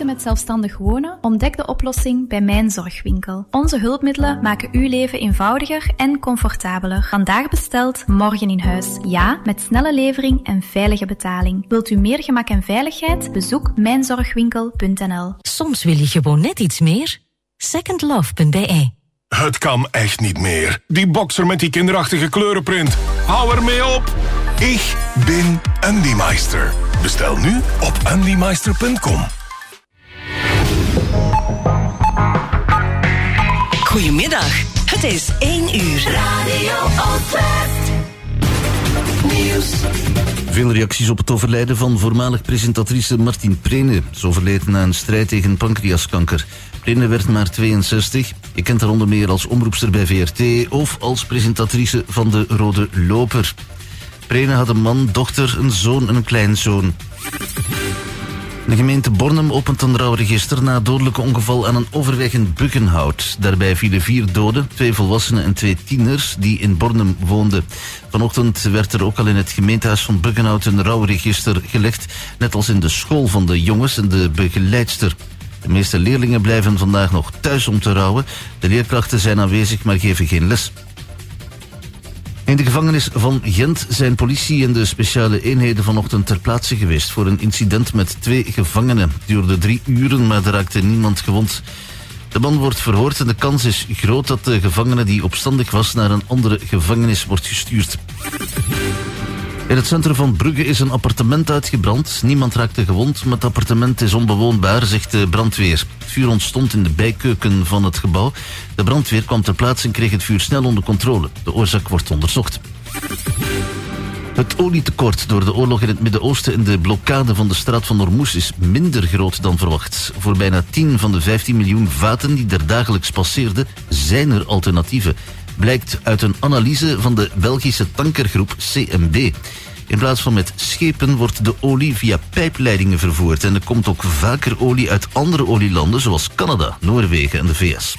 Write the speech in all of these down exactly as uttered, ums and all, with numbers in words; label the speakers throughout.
Speaker 1: met zelfstandig wonen? Ontdek de oplossing bij Mijn Zorgwinkel. Onze hulpmiddelen maken uw leven eenvoudiger en comfortabeler. Vandaag besteld, morgen in huis. Ja, met snelle levering en veilige betaling. Wilt u meer gemak en veiligheid? Bezoek mijn zorgwinkel punt n l.
Speaker 2: Soms wil je gewoon net iets meer. second love punt b e.
Speaker 3: Het kan echt niet meer. Die boxer met die kinderachtige kleurenprint. Hou ermee op. Ik ben Andymeister. Bestel nu op andymeister punt com.
Speaker 2: Goedemiddag, het is één uur. Radio Oostwest. Nieuws.
Speaker 4: Veel reacties op het overlijden van voormalig presentatrice Martin Prene. Ze overleed na een strijd tegen pancreaskanker. Prene werd maar tweeënzestig. Je kent haar onder meer als omroepster bij V R T of als presentatrice van de Rode Loper. Prene had een man, dochter, een zoon en een kleinzoon. De gemeente Bornem opent een rouwregister na het dodelijke ongeval aan een overweg in Buggenhout. Daarbij vielen vier doden, twee volwassenen en twee tieners die in Bornem woonden. Vanochtend werd er ook al in het gemeentehuis van Buggenhout een rouwregister gelegd, net als in de school van de jongens en de begeleidster. De meeste leerlingen blijven vandaag nog thuis om te rouwen. De leerkrachten zijn aanwezig, maar geven geen les. In de gevangenis van Gent zijn politie en de speciale eenheden vanochtend ter plaatse geweest voor een incident met twee gevangenen. Het duurde drie uren, maar er raakte niemand gewond. De man wordt verhoord en de kans is groot dat de gevangene die opstandig was naar een andere gevangenis wordt gestuurd. In het centrum van Brugge is een appartement uitgebrand. Niemand raakte gewond, maar het appartement is onbewoonbaar, zegt de brandweer. Het vuur ontstond in de bijkeuken van het gebouw. De brandweer kwam ter plaatse en kreeg het vuur snel onder controle. De oorzaak wordt onderzocht. Het olietekort door de oorlog in het Midden-Oosten en de blokkade van de straat van Hormuz is minder groot dan verwacht. Voor bijna tien van de vijftien miljoen vaten die er dagelijks passeerden, zijn er alternatieven. Blijkt uit een analyse van de Belgische tankergroep C M B. In plaats van met schepen wordt de olie via pijpleidingen vervoerd. En er komt ook vaker olie uit andere olielanden zoals Canada, Noorwegen en de V S.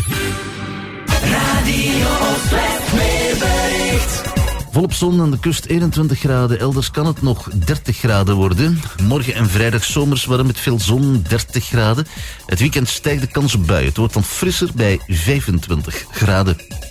Speaker 2: Radio Oostwest weerbericht.
Speaker 4: Volop zon aan de kust eenentwintig graden. Elders kan het nog dertig graden worden. Morgen en vrijdag zomers warm met veel zon, dertig graden. Het weekend stijgt de kans op buien. Het wordt dan frisser bij vijfentwintig graden.